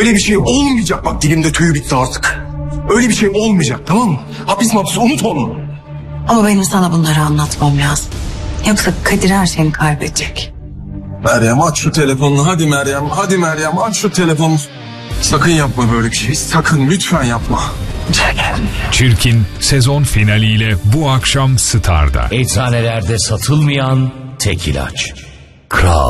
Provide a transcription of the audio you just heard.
Öyle bir şey olmayacak. Bak dilimde tüyü bitti artık. Öyle bir şey olmayacak, tamam mı? Hapis mapis unut onu. Ama benim sana bunları anlatmam lazım. Yoksa Kadir her şeyini kaybedecek. Meryem aç şu telefonunu. Hadi Meryem. Hadi Meryem aç şu telefonu. Sakın yapma böyle bir şey. Sakın lütfen yapma. Çirkin sezon finaliyle bu akşam Star'da. Eczanelerde satılmayan tek ilaç. Kral.